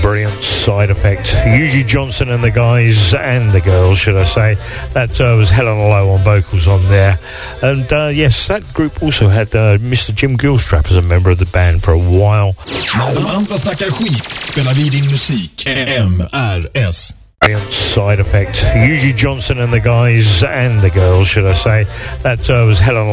brilliant side effect. Eugene Johnson and the guys, and the girls, should I say. That was Helena Lowe on vocals on there. And yes, that group also had Mr. Jim Gilstrap as a member of the band for a while. När de andra snackar skit spelar vi din musik. MRS. Side effect. Eugene Johnson and the guys, and the girls, should I say. That was Helena